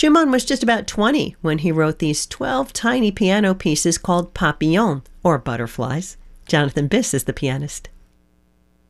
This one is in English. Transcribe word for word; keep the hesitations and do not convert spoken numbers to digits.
Schumann was just about twenty when he wrote these twelve tiny piano pieces called Papillons, or Butterflies. Jonathan Biss is the pianist.